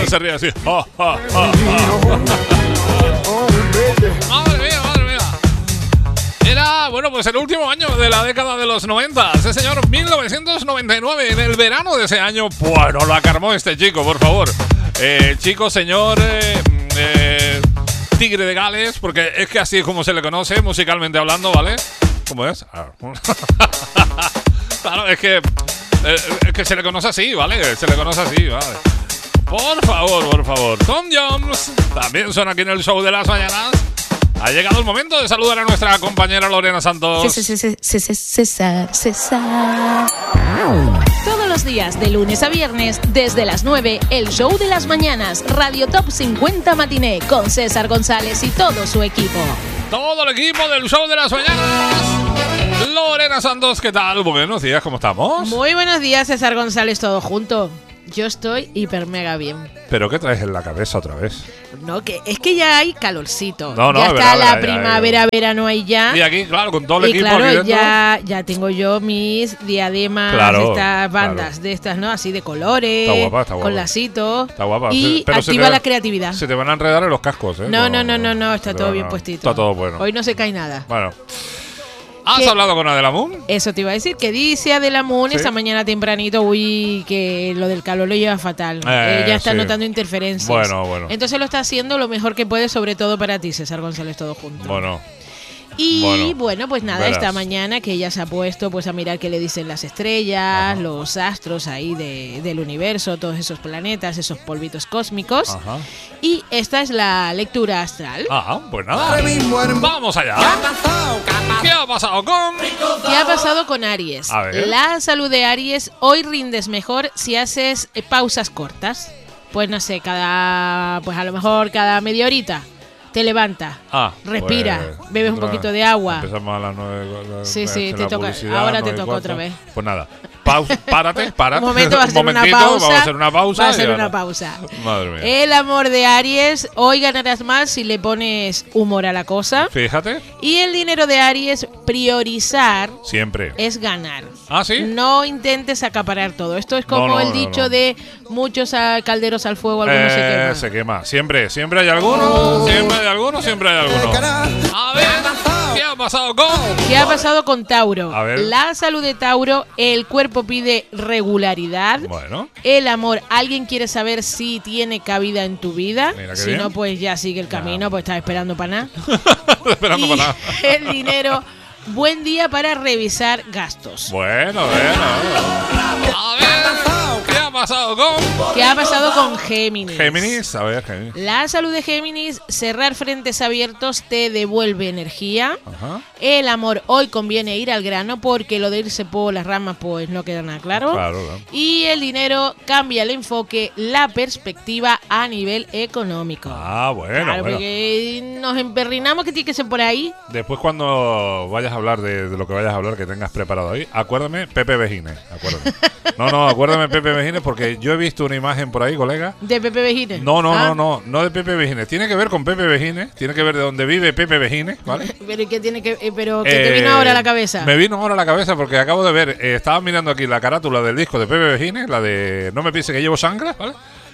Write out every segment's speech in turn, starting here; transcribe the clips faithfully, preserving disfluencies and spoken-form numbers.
se ríe así. Oh, oh, oh, oh. Madre mía, madre mía. Era, bueno, pues el último año de la década de los noventa. Ese señor, mil novecientos noventa y nueve. En el verano de ese año, bueno, la armó este chico, por favor. Eh, chico, señor... Eh, eh, Tigre de Gales, porque es que así es como se le conoce musicalmente hablando, ¿vale? ¿Cómo es? Claro, es que, eh, es que se le conoce así, ¿vale? Se le conoce así, ¿vale? Por favor, por favor. Tom Jones también son aquí en el show de las mañanas. Ha llegado el momento de saludar a nuestra compañera Lorena Santos. César, César. Todos los días, de lunes a viernes, desde las nueve, el show de las mañanas, Radio Top cincuenta Matiné, con César González y todo su equipo. Todo el equipo del show de las mañanas. Lorena Santos, ¿qué tal? Buenos días, ¿cómo estamos? Muy buenos días, César González, todo junto. Yo estoy hiper mega bien. ¿Pero qué traes en la cabeza otra vez? No, que es que ya hay calorcito. No, no, ya verá, está la verá, primavera, ya, verano ahí ya. Y aquí, claro, con todo el y equipo claro, aquí dentro. ya, ya tengo yo mis diademas, claro, estas bandas claro. de estas, ¿no? Así de colores, está guapa, está guapa. con lacitos. Está guapa. Y pero activa te, la creatividad. Se te van a enredar en los cascos, ¿eh? No, no, no, no, no, está todo no, bien no, puestito. Está todo bueno. Hoy no se cae nada. Bueno. ¿Has ¿Qué? hablado con Adela Moon? Eso te iba a decir, que dice Adela Moon ¿Sí? esta mañana tempranito, uy, que lo del calor lo lleva fatal. Eh, Ella está sí. notando interferencias. Bueno, bueno. Entonces lo está haciendo lo mejor que puede, sobre todo para ti, César González, todo junto. Bueno. Y bueno, bueno, pues nada, verás. esta mañana que ella se ha puesto pues a mirar qué le dicen las estrellas, Ajá. los astros ahí de, del universo, todos esos planetas, esos polvitos cósmicos. Ajá. Y esta es la lectura astral. Ah, pues nada. Vamos allá. ¿Qué ha pasado con...? ¿Qué ha pasado con Aries? A ver. La salud de Aries, hoy rindes mejor si haces eh, pausas cortas. Pues no sé, cada, pues a lo mejor cada media horita. Te levanta, Ah, respira, pues, bebes un otra- poquito de agua. Empezamos a las nueve. la- Sí, la- sí, la te toca- publicidad, ahora te nueve y toca cuarto. otra vez. Pues nada. Pausa, párate, párate. Un momento, va a ser una momentito, pausa. Vamos a hacer una pausa. Va a y ser ahora- una pausa. Madre mía. El amor de Aries, hoy ganarás más si le pones humor a la cosa. Fíjate, Y el dinero de Aries, priorizar siempre. es ganar. ¿Ah, sí? No intentes acaparar todo. Esto es como No, no, el no, dicho no. de muchos ah, calderos al fuego, algunos se Eh, queman. se quema. Siempre, siempre hay alguno. Siempre hay alguno, siempre hay alguno. A ver, ¿qué ha pasado con...? ¿Qué ha pasado con Tauro? A ver. La salud de Tauro, el cuerpo pide regularidad. Bueno, El amor, alguien quiere saber si tiene cabida en tu vida. Mira qué Si bien. no, pues ya sigue el camino, pues estás esperando para nada. esperando Y para nada. el dinero, buen día para revisar gastos. Bueno, bueno. A ver, ¿qué ha pasado con...? ¿Qué ha pasado con Géminis? Géminis, a ver, Géminis. La salud de Géminis, cerrar frentes abiertos te devuelve energía. Ajá. El amor, hoy conviene ir al grano porque lo de irse por las ramas pues no queda nada claro. Claro, claro. Y el dinero cambia el enfoque, la perspectiva a nivel económico. Ah, bueno, claro, bueno. porque nos emperrinamos que tiene que ser por ahí. Después cuando vayas a hablar de, de lo que vayas a hablar, que tengas preparado ahí, acuérdame Pepe Vejines, acuérdame. No, no, acuérdame Pepe Vejines porque yo he visto una imagen por ahí, colega. De Pepe Vejines. No, no, Ah, no, no, no de Pepe Vejines. Tiene que ver con Pepe Vejines, tiene que ver de dónde vive Pepe Vejines, ¿vale? Pero ¿y qué tiene que eh, pero qué te Eh, vino ahora a la cabeza? Me vino ahora a la cabeza porque acabo de ver, eh, estaba mirando aquí la carátula del disco de Pepe Vejines, la de No me piense que llevo sangre, ¿vale?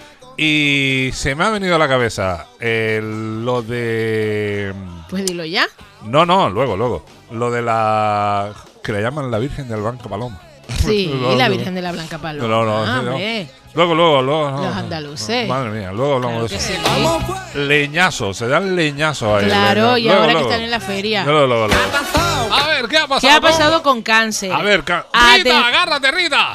Y se me ha venido a la cabeza eh, lo de... Pues dilo ya. No, no, luego, luego. Lo de la... que le llaman la Virgen del Banco Paloma. Sí, No, y la no, Virgen de la Blanca Paloma. No, no, Ah, sí, no. hombre. Luego, luego, luego. no, Los no, andaluces. no, madre mía, luego hablamos Claro de que eso. sí. Leñazo, se dan leñazos ahí. Claro, leña- y luego, ahora que luego. están en la feria. Luego, luego, luego. A ver, ¿qué ha pasado? ¿Qué ha con- pasado con Cáncer? A ver, ca- Ah, Rita, te- agárrate, Rita.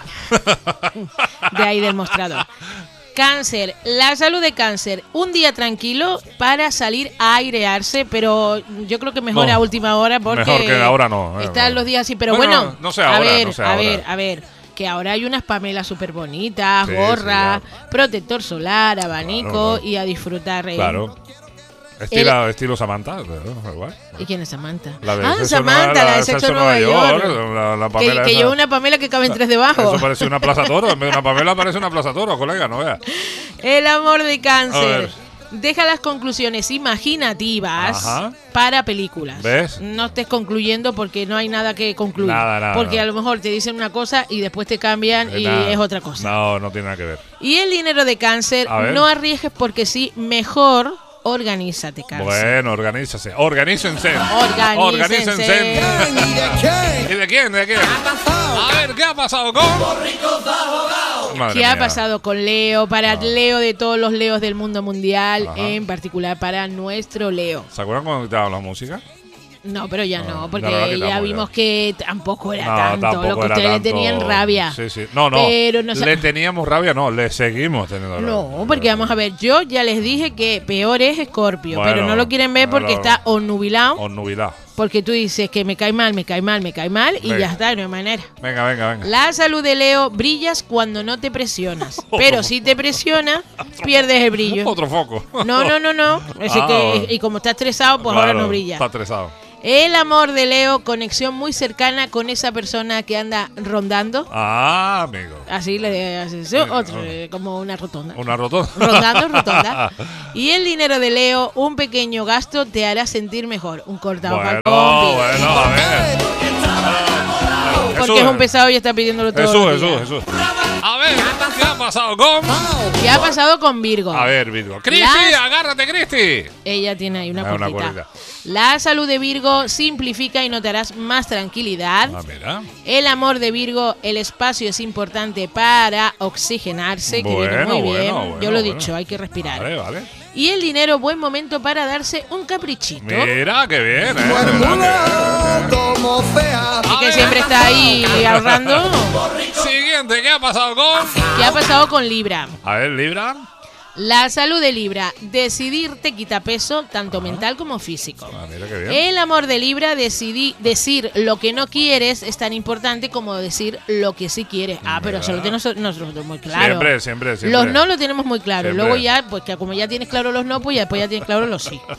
De ahí del mostrador. Cáncer, la salud de Cáncer, un día tranquilo para salir a airearse, pero yo creo que mejor No, a última hora porque mejor que ahora no, eh, están no. los días así, pero Bueno, bueno, no sé a ahora, ver, no sé a ahora. ver, a ver, que ahora hay unas Pamelas súper bonitas, Sí, gorra, sí, protector solar, abanico Claro, claro. y a disfrutar. eh. Claro. Estilo, estilo Samantha, ¿no? Igual. ¿Y quién es Samantha? La de ah, Sexo Samantha, Nueva- la de Sexo Nueva York. La, la Que, Pamela que esa. lleva una Pamela que caben tres debajo. Eso parece una plaza toro. En vez de una Pamela parece una plaza toro, colega, no veas. El amor de A Cáncer. ver. Deja las conclusiones imaginativas Ajá. para películas. ¿Ves? No estés concluyendo porque no hay nada que concluir. Nada, nada, porque nada. a lo mejor te dicen una cosa y después te cambian Eh, y nada. es otra cosa. No, no tiene nada que ver. Y el dinero de cáncer, A ver. no arriesgues porque sí, mejor organízate, cáncer. Bueno, organízase. Organícense. Organícense. Organícense. ¿Y de quién? ¿De quién? A ver, ¿qué ha pasado con...? Madre ¿Qué ha mía. pasado con Leo? Para Leo de todos los Leos del mundo mundial, Ajá. en particular para nuestro Leo. ¿Se acuerdan cuando quitaban la música? No, pero ya No, no, ya porque no la ya quitamos, vimos ya. que tampoco era No, tanto. tampoco Lo que era ustedes le tanto. tenían rabia. Sí, sí. No, no. Pero no sa- le teníamos rabia, no. Le seguimos teniendo rabia. No, porque vamos a ver, yo ya les dije que peor es Escorpio, Bueno, pero no lo quieren ver porque bueno. está onnubilado, O nubilado. porque tú dices que me cae mal, me cae mal, me cae mal y Venga. ya está, no hay manera. Venga, venga, venga. La salud de Leo, brillas cuando no te presionas, pero si te presiona, pierdes el brillo. Otro foco. No, no, no, no. Así Ah, que, bueno. y como está estresado, pues Claro, ahora no brilla. Está estresado. El amor de Leo, conexión muy cercana con esa persona que anda rondando. Ah, amigo. Así le haces otro, eh, como una rotonda. Una rotonda. Rondando, rotonda. Y el dinero de Leo, un pequeño gasto te hará sentir mejor. Un cortado para Bueno, el compi. bueno, a ver. Porque Jesús, es un pesado y está pidiéndolo todo. Jesús, los días. Jesús, Jesús. A ver, ¿qué ha pasado con...? ¿Qué ha pasado con Virgo? A ver, Virgo. ¡Cristi, Las- agárrate, Cristi! Ella tiene ahí una Ah, una cortita. cortita. La salud de Virgo simplifica y notarás más tranquilidad. Ah, mira. El amor de Virgo, el espacio es importante para oxigenarse, que viene Bueno, muy bien. bueno, bueno, Yo lo he bueno. dicho, hay que respirar. Vale, vale. Y el dinero, buen momento para darse un caprichito. Mira, qué bien, ¿eh? ¿Verdad que- como fea. Y A que ver. siempre está ahí ahorrando. Siguiente, ¿qué ha pasado con...? ¿Qué ha pasado con Libra? A ver, Libra. La salud de Libra, decidir te quita peso, tanto mental como físico. Ah, mira, qué bien. El amor de Libra, decidí, decir lo que no quieres es tan importante como decir lo que sí quieres. Ah, pero eso lo tenemos nosotros muy claro. Siempre, siempre, siempre. Los no lo tenemos muy claro. Siempre. Luego ya, pues que como ya tienes claro los no, pues ya después ya tienes claro los sí.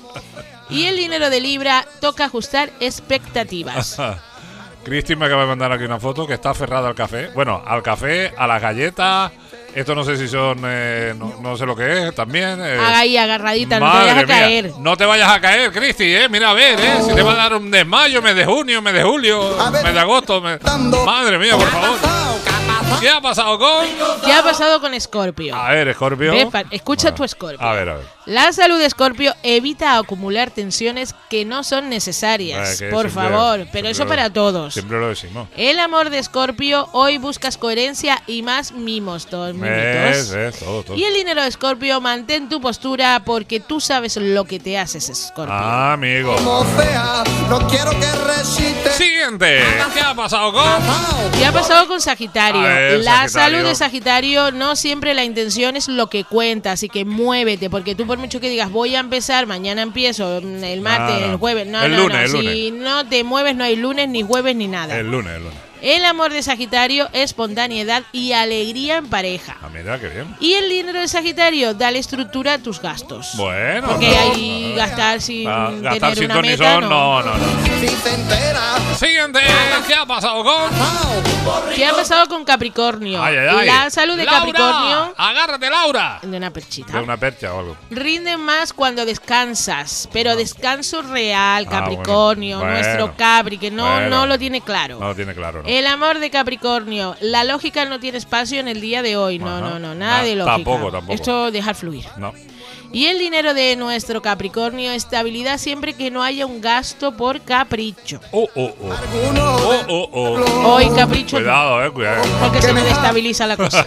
Y el dinero de Libra, toca ajustar expectativas. Cristi me acaba de mandar aquí una foto que está aferrada al café. Bueno, al café, a las galletas. Esto no sé si son. eh, no, no sé lo que es también. eh. Haga ahí agarradita, no te Madre vayas a mía, caer. No te vayas a caer, Cristi, eh. Mira, a ver, eh. Si te va a dar un mes de mayo, mes de junio, mes de julio, A ver. mes de agosto. mes- Madre mía, por favor. ¿Qué ha pasado con.? ¿Qué ha pasado con Escorpio? A ver, Escorpio. Ve, pa- escucha Bueno, tu Escorpio. A ver, a ver. La salud de Escorpio evita acumular tensiones que no son necesarias. Eh, que Por siempre- favor, pero siempre eso lo- para todos. Siempre lo decimos. El amor de Escorpio, hoy buscas coherencia y más mimos, todos mimitos. Es, es, todo, todo. Y el dinero de Escorpio, mantén tu postura porque tú sabes lo que te haces, Escorpio. Ah, amigo. Como fea, no quiero que resiste. Siguiente. ¿Qué ha pasado con.? ¿Qué ha pasado con Sagitario? A ver, la Sagitario. salud de Sagitario, no siempre la intención es lo que cuenta, así que muévete, porque tú por mucho que digas voy a empezar, mañana empiezo, mm, el martes, No, no. el jueves, no, El no, lunes, no, el si no te mueves no hay lunes, ni jueves, ni nada. El lunes, el lunes. El amor de Sagitario, espontaneidad y alegría en pareja. Ah, mira, qué bien. Y el dinero de Sagitario, dale estructura a tus gastos. Bueno. Porque no, ahí no, gastar sin Ah, gastar tener sin una ton ni meta, son, no, no, no. Si se entera. Siguiente. ¿Qué ha pasado con.? ¿Qué ha pasado con Capricornio? Ay, ay, ay. La salud de Laura, Capricornio, agárrate, Laura. de una perchita. De una percha o algo. Rinde más cuando descansas, pero descanso real, Ah, Capricornio, bueno. nuestro Bueno. Capri, que no, Bueno. no lo tiene claro. No lo tiene claro, ¿no? El amor de Capricornio, la lógica no tiene espacio en el día de hoy, no, Ajá. no, no, nada Na- de lógica. tampoco, tampoco. Esto dejar fluir. No. Y el dinero de nuestro Capricornio, estabilidad siempre que no haya un gasto por capricho. Oh, oh, oh. Uno Oh, oh, oh. Hoy capricho no, Cuidado, eh, cuidado. porque se me destabiliza la cosa.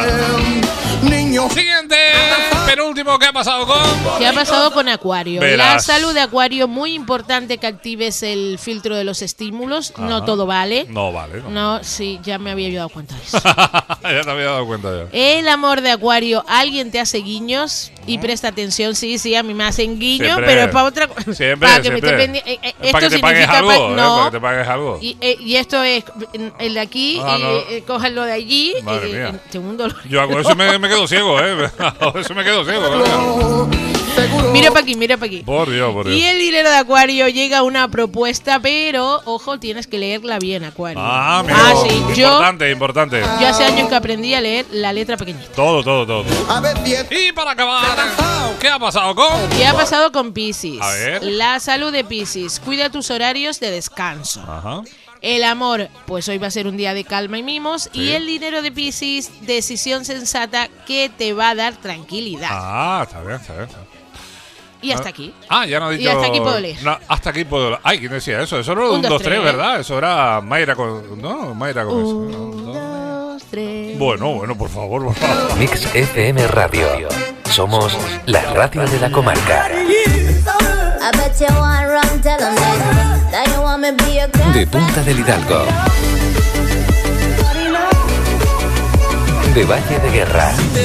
de niño. Siguiente. Penúltimo, ¿qué ha pasado con.? ¿Qué ha pasado con Acuario? Verás. La salud de Acuario, muy importante que actives el filtro de los estímulos. No Ajá. todo vale. No vale, no. No, sí, ya me había yo dado cuenta de eso. Ya te había dado cuenta ya. El amor de Acuario, alguien te hace guiños y presta atención. Sí, sí, a mí me hacen guiño, Siempre. pero es para otra cosa. Siempre, Para que siempre. me esté pendiente. Eh, eh, Es esto para que te pagues significa algo, pa- eh, no. para que te pagues algo. Y, eh, y esto es mm, el de aquí, Ah, y no. eh, cojan lo de allí. Madre eh, mía. eh, tengo un dolor. Yo hago eso y me, me quedo ciego, ¿eh? Hago eso y me quedo ciego. ¿verdad? seguro. Mira para aquí, mira para aquí. Por Dios, por Dios. Y el dinero de Acuario llega a una propuesta, pero ojo, tienes que leerla bien, Acuario. Ah, mira. Ah, sí. Yo, Importante, importante. yo hace años que aprendí a leer la letra pequeñita. Todo, todo, todo. A ver, diez. Y para acabar, ¿qué ha pasado con? ¿Qué ha pasado con Piscis? A ver. La salud de Piscis. Cuida tus horarios de descanso. Ajá. El amor, pues hoy va a ser un día de calma y mimos. Sí. Y el dinero de Piscis, decisión sensata que te va a dar tranquilidad. Ah, está bien, está bien. Está bien. Y hasta aquí. Ah, ya no he dicho. Y hasta aquí puedo leer. No, hasta aquí puedo leer. Ay, ¿quién decía eso? Eso no era un dos tres, ¿verdad? Eso era Mayra con. No, Mayra con eso. Un, dos, tres. Bueno, bueno, por favor, por favor. Mix F M Radio. Somos la radio de la comarca. De Punta del Hidalgo. De Valle de Guerra.